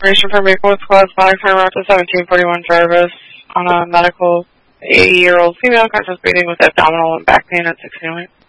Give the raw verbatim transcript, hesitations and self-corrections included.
Information for Maplewood Squad, Sonic Time Route to seventeen forty-one Jarvis on a medical eighty-year-old female conscious breathing with abdominal and back pain at sixteen oh eight.